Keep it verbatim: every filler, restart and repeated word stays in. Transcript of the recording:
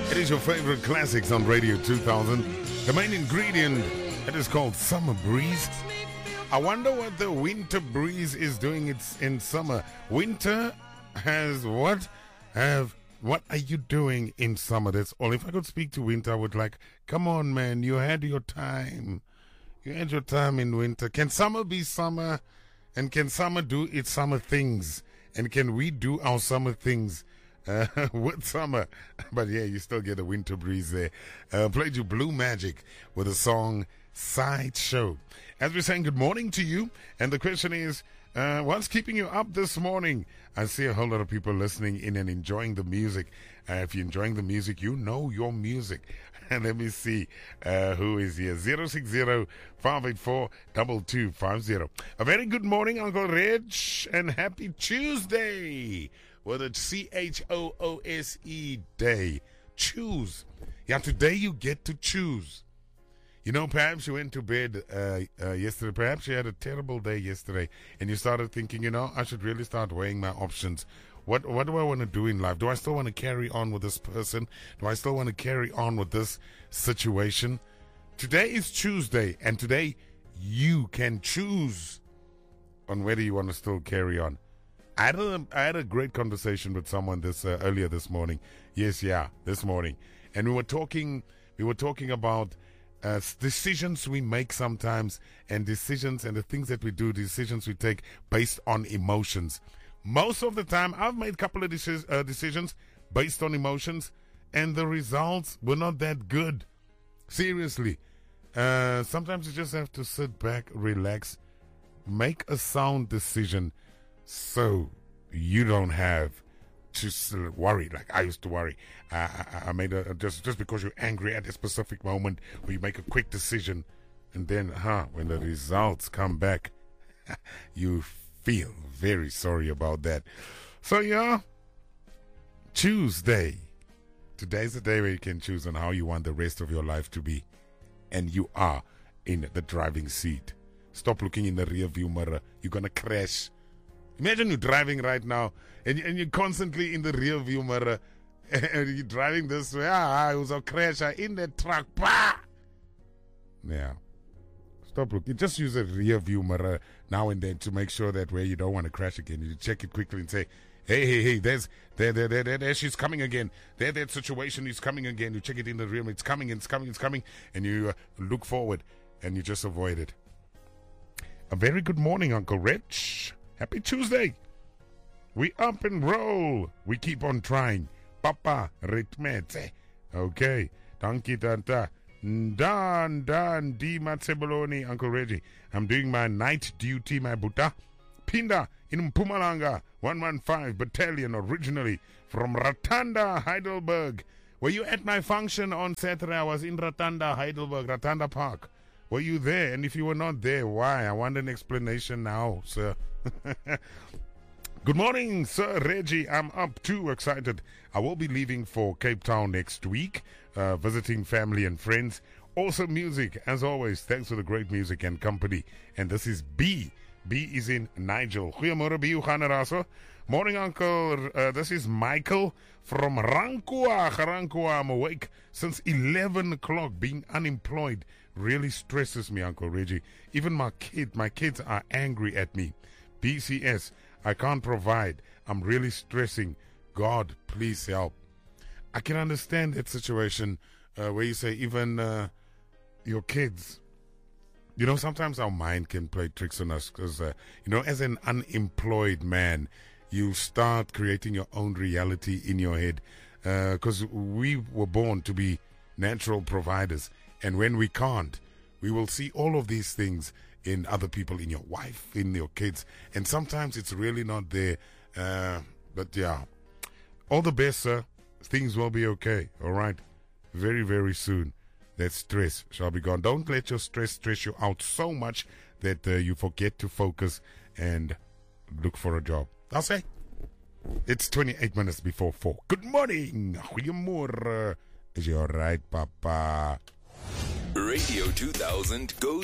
It is your favorite classics on Radio two thousand. The main ingredient, it is called Summer Breeze. I wonder what the winter breeze is doing it's in summer. Winter has what? Have what are you doing in summer? That's all. If I could speak to winter, I would like, come on, man, you had your time. You had your time in winter. Can summer be summer? And can summer do its summer things? And can we do our summer things uh, with summer? But yeah, you still get a winter breeze there. Uh, played you Blue Magic with the song Sideshow. As we're saying good morning to you, and the question is, uh, what's keeping you up this morning? I see a whole lot of people listening in and enjoying the music. Uh, if you're enjoying the music, you know your music. And let me see uh, who is here. zero six zero, five eight four, two two five zero. A very good morning, Uncle Reg, and happy Tuesday with a C H O O S E day. Choose. Yeah, today you get to choose. You know, perhaps you went to bed uh, uh, yesterday. Perhaps you had a terrible day yesterday, and you started thinking, you know, I should really start weighing my options. What what do I want to do in life? Do I still want to carry on with this person? Do I still want to carry on with this situation? Today is Tuesday, and today you can choose on whether you want to still carry on. I had a, I had a great conversation with someone this uh, earlier this morning. Yes, yeah, this morning, and we were talking. We were talking about uh, decisions we make sometimes, and decisions and the things that we do, decisions we take based on emotions. Most of the time, I've made a couple of decis- uh, decisions based on emotions, and the results were not that good. Seriously. Uh, sometimes you just have to sit back, relax, make a sound decision so you don't have to worry like I used to worry. Uh, I, I made a, just, just because you're angry at a specific moment, where you make a quick decision, and then, huh, when the results come back, you feel very sorry about that. So yeah, Tuesday. Today's the day where you can choose on how you want the rest of your life to be. And you are in the driving seat. Stop looking in the rear view mirror. You're going to crash. Imagine you're driving right now and, and you're constantly in the rear view mirror. And you're driving this way. Ah, I was a crasher in the truck. Bah! Yeah. Stop looking. Just use a rear view mirror now and then to make sure that where you don't want to crash again, you check it quickly and say, hey, hey, hey, there's, there, there, there, there, there, she's coming again. There, that situation is coming again. You check it in the rear, it's coming, it's coming, it's coming, and you uh, look forward and you just avoid it. A very good morning, Uncle Rich. Happy Tuesday. We up and roll. We keep on trying. Papa Ritmete. Okay. Dankie, Tanta. Dan, Dan, Di Matseboloni, Uncle Reggie. I'm doing my night duty, my buta. Pinda in Mpumalanga, one one five Battalion, originally from Ratanda, Heidelberg. Were you at my function on Saturday? I was in Ratanda, Heidelberg, Ratanda Park. Were you there? And if you were not there, why? I want an explanation now, sir. Good morning, Sir Reggie. I'm up too excited. I will be leaving for Cape Town next week, uh, visiting family and friends. Awesome music, as always. Thanks for the great music and company. And this is B. B is in Nigel. Goeiemorgen, B. Hoe gaan er also? Morning, Uncle. Uh, this is Michael from Rankwa. Rankwa. I'm awake since eleven o'clock. Being unemployed really stresses me, Uncle Reggie. Even my kid, my kids are angry at me. B C S. I can't provide. I'm really stressing. God, please help. I can understand that situation uh, where you say even uh, your kids. You know, sometimes our mind can play tricks on us because, uh, you know, as an unemployed man, you start creating your own reality in your head because uh, we were born to be natural providers. And when we can't, we will see all of these things in other people, in your wife, in your kids. And sometimes it's really not there. Uh, but yeah, all the best, sir. Things will be okay. All right. Very, very soon. That stress shall be gone. Don't let your stress stress you out so much that uh, you forget to focus and look for a job. I'll say. It's twenty-eight minutes before four. Good morning. Goeiemorgen. Is you all right, Papa? Radio two thousand goes